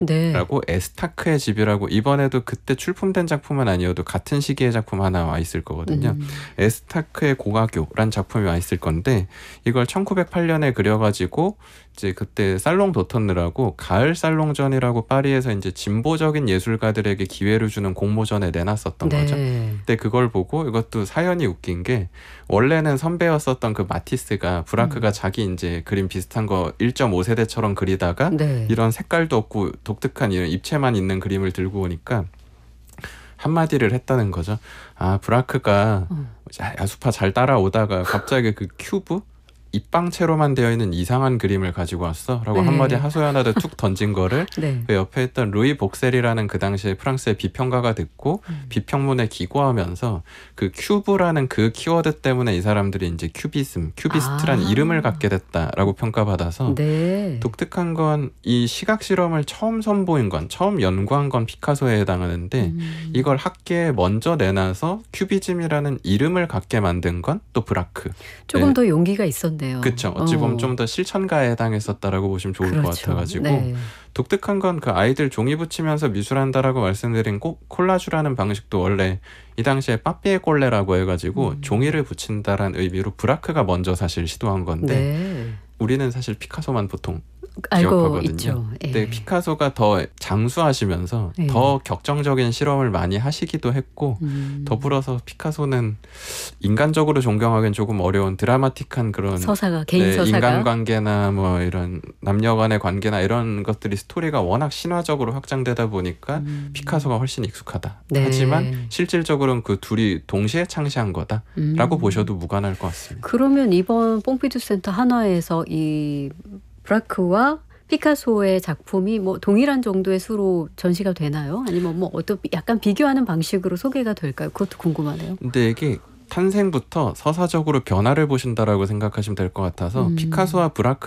네. 에스타크의 집이라고 이번에도 그때 출품된 작품은 아니어도 같은 시기의 작품 하나 와 있을 거거든요. 에스타크의 고가교란 작품이 와 있을 건데 이걸 1908년에 그려가지고 이제 그때 살롱 도턴느라고 가을 살롱전이라고 파리에서 이제 진보적인 예술가들에게 기회를 주는 공모전에 내놨었던 네. 거죠. 근데 그걸 보고 이것도 사연이 웃긴 게 원래는 선배였었던 그 마티스가 브라크가 자기 이제 그림 비슷한 거 1.5세대처럼 그리다가 네. 이런 색깔도 없고 독특한 이런 입체만 있는 그림을 들고 오니까 한마디를 했다는 거죠. 아, 브라크가 야수파 잘 따라오다가 갑자기 그 큐브? 입방체로만 되어 있는 이상한 그림을 가지고 왔어 라고 네. 한마디 하소연하다 툭 던진 거를 네. 그 옆에 있던 루이 복셀이라는 그 당시에 프랑스의 비평가가 듣고 비평문에 기고하면서 그 큐브라는 그 키워드 때문에 이 사람들이 이제 큐비스트란 이름을 갖게 됐다라고 평가받아서 네. 독특한 건 이 시각 실험을 처음 선보인 건 처음 연구한 건 피카소에 해당하는데 이걸 학계에 먼저 내놔서 큐비즘이라는 이름을 갖게 만든 건 또 브라크. 조금 네. 더 용기가 있었네요. 그렇죠. 어찌 보면 좀 더 실천가에 해당했었다라고 보시면 좋을 것 그렇죠. 같아가지고 네. 독특한 건 그 아이들 종이 붙이면서 미술한다라고 말씀드린 콜라주라는 방식도 원래 이 당시에 빠삐에 꼴레라고 해가지고 종이를 붙인다라는 의미로 브라크가 먼저 사실 시도한 건데 네. 우리는 사실 피카소만 보통 알고 기억하거든요. 있죠. 예. 근데 피카소가 더 장수하시면서 예. 더 격정적인 실험을 많이 하시기도 했고 더불어서 피카소는 인간적으로 존경하기엔 조금 어려운 드라마틱한 그런 서사가 개인 서사가 인간관계나 뭐 이런 남녀간의 관계나 이런 것들이 스토리가 워낙 신화적으로 확장되다 보니까 피카소가 훨씬 익숙하다. 네. 하지만 실질적으로는 그 둘이 동시에 창시한 거다라고 보셔도 무관할 것 같습니다. 그러면 이번 뽕피두 센터 한화에서 이 브라크와 피카소의 작품이 뭐 동일한 정도의 수로 전시가 되나요? 아니면 뭐 어떤 약간 비교하는 방식으로 소개가 될까요? 그것도 궁금하네요. 근데 이게 탄생부터 서사적으로 변화를 보신다라고 생각하시면 될 것 같아서 피카소와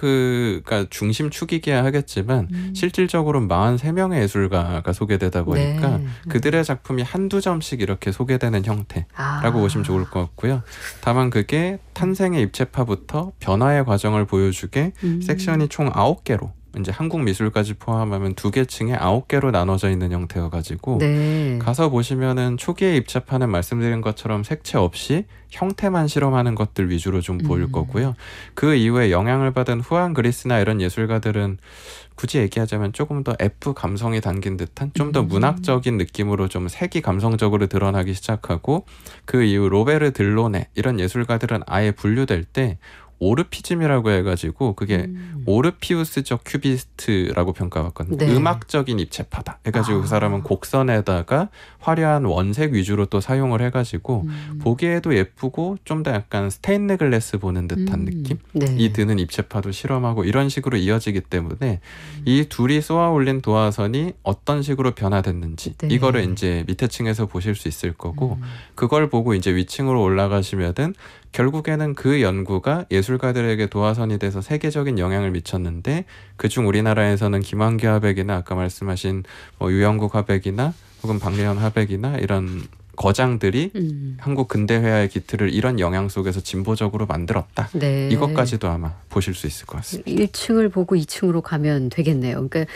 브라크가 중심축이기야 하겠지만 실질적으로는 43명의 예술가가 소개되다 보니까 네. 그들의 작품이 한두 점씩 이렇게 소개되는 형태라고 보시면 좋을 것 같고요. 다만 그게 탄생의 입체파부터 변화의 과정을 보여주게 섹션이 총 9개로 이제 한국 미술까지 포함하면 2개 층에 9개로 나눠져 있는 형태여가지고 네. 가서 보시면은 초기의 입체파는 말씀드린 것처럼 색채 없이 형태만 실험하는 것들 위주로 좀 보일 거고요. 그 이후에 영향을 받은 후안 그리스나 이런 예술가들은 굳이 얘기하자면 조금 더 F 감성이 담긴 듯한 좀 더 문학적인 느낌으로 좀 색이 감성적으로 드러나기 시작하고 그 이후 로베르 들로네 이런 예술가들은 아예 분류될 때 오르피즘이라고 해가지고 그게 오르피우스적 큐비스트라고 평가받거든요. 네. 음악적인 입체파다 해가지고 그 사람은 곡선에다가 화려한 원색 위주로 또 사용을 해가지고 보기에도 예쁘고 좀 더 약간 스테인드 글래스 보는 듯한 느낌? 네. 이 드는 입체파도 실험하고 이런 식으로 이어지기 때문에 이 둘이 쏘아 올린 도화선이 어떤 식으로 변화됐는지 네. 이거를 이제 밑에 층에서 보실 수 있을 거고 그걸 보고 이제 위층으로 올라가시면은 결국에는 그 연구가 예술가들에게 도화선이 돼서 세계적인 영향을 미쳤는데 그중 우리나라에서는 김환기 화백이나 아까 말씀하신 뭐 유영국 화백이나 혹은 박래현 화백이나 이런 거장들이 한국 근대회화의 기틀을 이런 영향 속에서 진보적으로 만들었다. 네. 이것까지도 아마 보실 수 있을 것 같습니다. 1층을 보고 2층으로 가면 되겠네요. 그러니까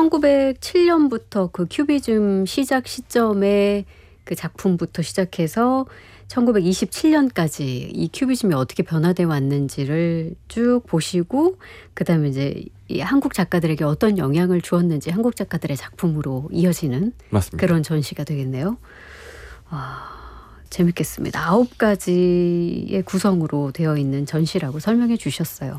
1907년부터 그 큐비즘 시작 시점의 그 작품부터 시작해서 1927년까지 이 큐비즘이 어떻게 변화되어 왔는지를 쭉 보시고 그다음에 이제 이 한국 작가들에게 어떤 영향을 주었는지 한국 작가들의 작품으로 이어지는 맞습니다. 그런 전시가 되겠네요. 재밌겠습니다. 9가지의 구성으로 되어 있는 전시라고 설명해 주셨어요.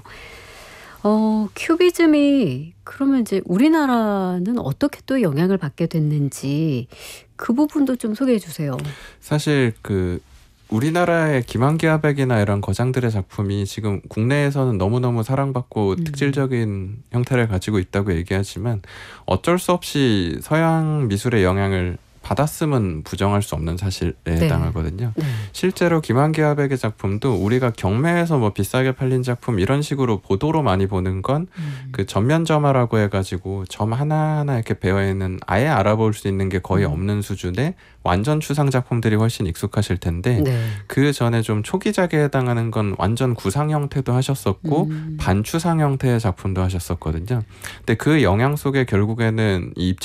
큐비즘이 그러면 이제 우리나라는 어떻게 또 영향을 받게 됐는지 그 부분도 좀 소개해 주세요. 사실 그 우리나라의 김환기 화백이나 이런 거장들의 작품이 지금 국내에서는 너무너무 사랑받고 특질적인 형태를 가지고 있다고 얘기하지만 어쩔 수 없이 서양 미술의 영향을 받았음은 부정할 수 없는 사실에 해당하거든요. 네. 실제로 김환기 화백의 작품도 우리가 경매에서 뭐 비싸게 팔린 작품 이런 식으로 보도로 많이 보는 건 그 전면점화라고 해가지고 점 하나하나 이렇게 배어있는 아예 알아볼 수 있는 게 거의 없는 수준의 완전 추상 작품들이 훨씬 익숙하실 텐데 네. 그 전에 좀 초기작에 해당하는 건 완전 구상 형태도 하셨었고 반추상 형태의 작품도 하셨었거든요. 근데 그 영향 속에 결국에는 이